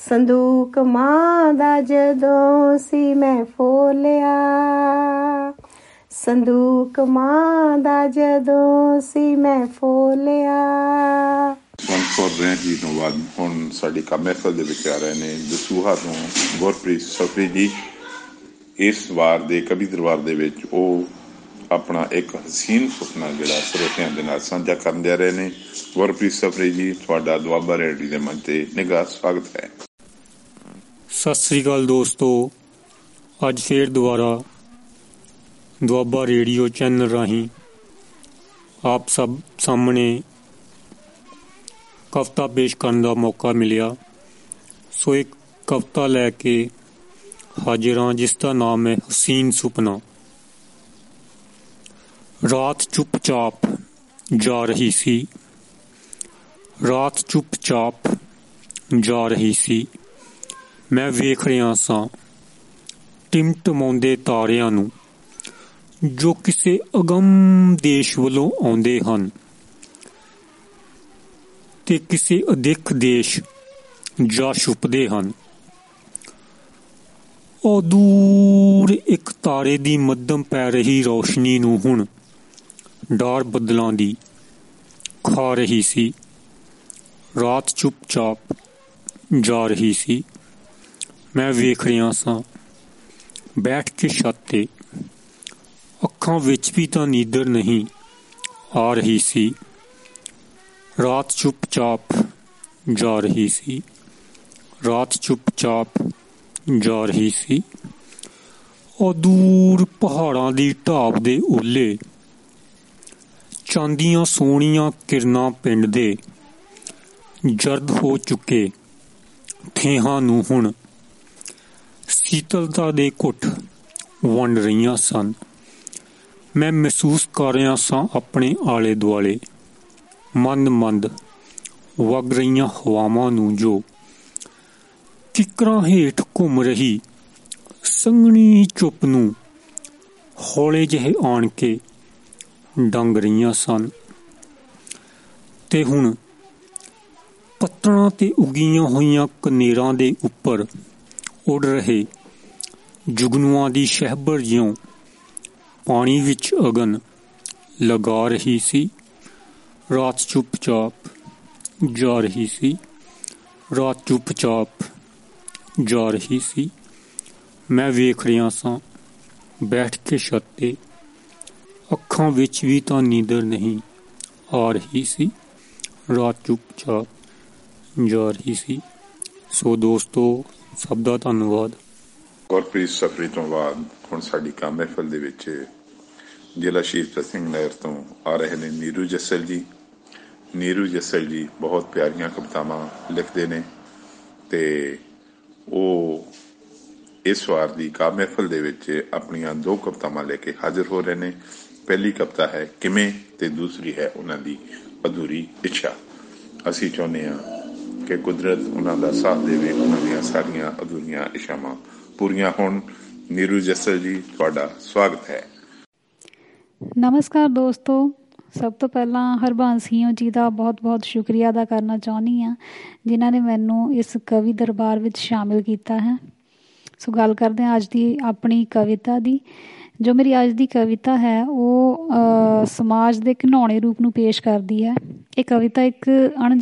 ਸੰਦੂਕ ਮਾਂ ਦਾ ਜਦੋਂ ਸੀ ਮੈਂ ਫੋਲਿਆ, ਸੰਦੂਕ ਮਾਂ ਦਾ ਜਦੋਂ ਸੀ ਮੈਂ ਫੋਲਿਆ। ਜੀ ਤੋਂ ਬਾਅਦ ਹੁਣ ਸਾਡੀ ਮਹਿਫਲ ਦੇ ਵਿੱਚ ਆ ਰਹੇ ਨੇ ਦਸੂਹਾ ਤੋਂ ਗੁਰਪ੍ਰੀਤ ਸਫਰੀ ਜੀ। ਇਸ ਵਾਰ ਦੇ ਕਵੀ ਦਰਬਾਰ ਦੇ ਵਿੱਚ ਉਹ ਆਪਣਾ ਇੱਕ ਹਸੀਨ ਸੁਪਨਾ ਜਿਹੜਾ ਸਰੋਤਿਆਂ ਦੇ ਨਾਲ ਸਾਂਝਾ ਕਰਨ ਜਾ ਰਹੇ ਨੇ। ਗੁਰਪ੍ਰੀਤ ਸਫਰੀ ਜੀ, ਤੁਹਾਡਾ ਦੁਆਬਾ ਰੇਡੀਓ ਦੇ ਮੰਚ ਤੇ ਨਿੱਘਾ ਸਵਾਗਤ ਹੈ। ਸਤਿ ਸ੍ਰੀ ਅਕਾਲ ਦੋਸਤੋ, ਅੱਜ ਫੇਰ ਦੁਬਾਰਾ ਦੁਆਬਾ ਰੇਡੀਓ ਚੈਨਲ ਰਾਹੀਂ ਆਪ ਸਭ ਸਾਹਮਣੇ ਕਵਿਤਾ ਪੇਸ਼ ਕਰਨ ਦਾ ਮੌਕਾ ਮਿਲਿਆ। ਸੋ ਇੱਕ ਕਵਿਤਾ ਲੈ ਕੇ ਹਾਜ਼ਰ ਹਾਂ ਜਿਸ ਦਾ ਨਾਮ ਹੈ ਹਸੀਨ ਸੁਪਨਾ। ਰਾਤ ਚੁੱਪ-ਚਾਪ ਜਾ ਰਹੀ ਸੀ, ਰਾਤ ਚੁੱਪ-ਚਾਪ ਜਾ ਰਹੀ ਸੀ। ਮੈਂ ਵੇਖ ਰਿਹਾ ਸਾਂ ਟਿਮਟਮਾਉਂਦੇ ਤਾਰਿਆਂ ਨੂੰ ਜੋ ਕਿਸੇ ਅਗੰਮ ਦੇਸ਼ ਵੱਲੋਂ ਆਉਂਦੇ ਹਨ ਤੇ ਕਿਸੇ ਅਦਿੱਖ ਦੇਸ਼ ਜਾ ਛੁਪਦੇ ਹਨ। ਉਹ ਦੂਰ ਇੱਕ ਤਾਰੇ ਦੀ ਮੱਧਮ ਪੈ ਰਹੀ ਰੌਸ਼ਨੀ ਨੂੰ ਹੁਣ ਡਾਰ ਬੱਦਲਾਂ ਦੀ ਖਾ ਰਹੀ ਸੀ। ਰਾਤ ਚੁੱਪ-ਚਾਪ ਜਾ ਰਹੀ ਸੀ। ਮੈਂ ਵੇਖ ਰਿਹਾ ਸਾਂ ਬੈਠ ਕੇ ਛੱਤ ਤੇ, ਅੱਖਾਂ ਵਿੱਚ ਵੀ ਤਾਂ ਨੀਂਦਰ ਨਹੀਂ ਆ ਰਹੀ ਸੀ। ਰਾਤ ਚੁੱਪ-ਚਾਪ ਜਾ ਰਹੀ ਸੀ, ਰਾਤ ਚੁੱਪ-ਚਾਪ ਜਾ ਰਹੀ ਸੀ। ਉਹ ਦੂਰ ਪਹਾੜਾਂ ਦੀ ਢਾਬ ਦੇ ਓਲੇ ਚਾਂਦੀਆਂ ਸੋਹਣੀਆਂ ਕਿਰਨਾਂ ਪਿੰਡ ਦੇ ਜਰਦ ਹੋ ਚੁੱਕੇ ਠੇਹਾਂ ਨੂੰ ਹੁਣ ਸੀਤਲਤਾ ਦੇ ਘੁੱਟ ਵੰਡ ਰਹੀਆਂ ਸਨ। ਮੈਂ ਮਹਿਸੂਸ ਕਰ ਰਿਹਾ ਸਾਂ ਆਪਣੇ ਆਲੇ ਦੁਆਲੇ ਮੰਦ-ਮੰਦ ਵਗ ਰਹੀਆਂ ਹਵਾਵਾਂ ਨੂੰ ਜੋ ਕਿੱਕਰਾਂ ਹੇਠ ਘੁੰਮ ਰਹੀ ਸੰਘਣੀ ਚੁੱਪ ਨੂੰ ਹੌਲੇ ਜਿਹੇ ਆਣ ਕੇ ਡੰਗ ਰਹੀਆਂ ਸਨ। ਤੇ ਹੁਣ ਪੱਤਣਾਂ ਤੇ ਉੱਗੀਆਂ ਹੋਈਆਂ ਕਨੇਰਾਂ ਦੇ ਉੱਪਰ ਉੱਡ ਰਹੇ ਜੁਗਨੂਆਂ ਦੀ ਸ਼ਹਿਬਰ ਜਿਉਂ ਪਾਣੀ ਵਿੱਚ ਅਗਨ ਲਗਾ ਰਹੀ ਸੀ। ਰਾਤ ਚੁੱਪ-ਚਾਪ ਜਾ ਰਹੀ ਸੀ, ਰਾਤ ਚੁੱਪ-ਚਾਪ ਜਾ ਰਹੀ ਸੀ। ਮੈਂ ਵੇਖ ਰਿਹਾ ਸਾਂ ਬੈਠ ਕੇ ਛੱਤ ਤੇ, ਅੱਖਾਂ ਵਿੱਚ ਵੀ ਤਾਂ ਨੀਂਦਰ ਨਹੀਂ ਆ ਰਹੀ ਸੀ। ਰਾਤ ਚੁੱਪ-ਚਾਪ ਜਾ ਰਹੀ ਸੀ। ਸੋ ਦੋਸਤੋ, ਸਭ ਦਾ ਧੰਨਵਾਦ। ਗੁਰਪ੍ਰੀਤ ਸਫਰੀ ਤੋਂ ਬਾਅਦ ਹੁਣ ਸਾਡੀ ਮਹਿਫਲ ਦੇ ਵਿੱਚ ਜ਼ਿਲ੍ਹਾ ਸ਼ਹੀਦ ਸਿੰਘ ਨਗਰ ਤੋਂ ਆ ਰਹੇ ਨੇ ਨੀਰੂ ਜੱਸਲ ਜੀ। ਨੀਰੂ ਜੱਸਲ ਜੀ ਬਹੁਤ ਪਿਆਰੀਆਂ ਕਵਿਤਾਵਾਂ ਲਿਖਦੇ ਨੇ ਤੇ ਉਹ ਇਸ ਵਾਰ ਦੀ ਮਹਿਫਲ ਦੇ ਵਿੱਚ ਆਪਣੀਆਂ ਦੋ ਕਵਿਤਾਵਾਂ ਲੈ ਕੇ ਹਾਜ਼ਰ ਹੋ ਰਹੇ ਨੇ। ਪਹਿਲੀ ਕਵਿਤਾ ਹੈ ਕਿਵੇਂ ਤੇ ਦੂਸਰੀ ਹੈ ਉਹਨਾਂ ਦੀ ਅਧੂਰੀ ਇੱਛਾ। ਅਸੀਂ ਚਾਹੁੰਦੇ ਹਾਂ ਕਿ ਕੁਦਰਤ ਉਹਨਾਂ ਦਾ ਸਾਥ ਦੇਵੇ, ਉਹਨਾਂ ਦੀਆਂ ਸਾਰੀਆਂ ਅਧੂਰੀਆਂ ਇੱਛਾਵਾਂ ਪੂਰੀਆਂ ਹੋਣ। ਨੀਰੂ ਜੱਸਲ ਜੀ, ਤੁਹਾਡਾ ਸਵਾਗਤ ਹੈ। ਨਮਸਕਾਰ ਦੋਸਤੋ, ਸਭ ਤੋਂ ਪਹਿਲਾਂ ਹਰਬੰਸ ਸਿੰਘ ਜੀ ਦਾ ਬਹੁਤ-ਬਹੁਤ ਸ਼ੁਕਰੀਆ ਅਦਾ ਕਰਨਾ ਚਾਹੁੰਦੀ ਹਾਂ ਜਿਨ੍ਹਾਂ ਨੇ ਮੈਨੂੰ ਇਸ ਕਵੀ ਦਰਬਾਰ ਵਿੱਚ ਸ਼ਾਮਿਲ ਕੀਤਾ ਹੈ। ਸੋ ਗੱਲ ਕਰਦੇ ਹਾਂ ਅੱਜ ਦੀ ਆਪਣੀ ਕਵਿਤਾ ਦੀ। ਜੋ ਮੇਰੀ ਅੱਜ ਦੀ ਕਵਿਤਾ ਹੈ ਉਹ ਸਮਾਜ ਦੇ ਘਿਨਾਉਣੇ ਰੂਪ ਨੂੰ ਪੇਸ਼ ਕਰਦੀ ਹੈ। ਇਹ ਕਵਿਤਾ ਇੱਕ